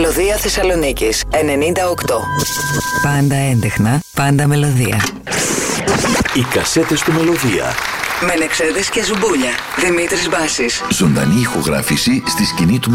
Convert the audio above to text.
Μελωδία Θεσσαλονίκης 98. Πάντα έντεχνα, πάντα μελωδία. Οι κασέτες του Μελωδία. Μενεξέδες και Ζουμπούλια. Δημήτρης Μπάσης. Ζωντανή ηχογράφηση στη σκηνή του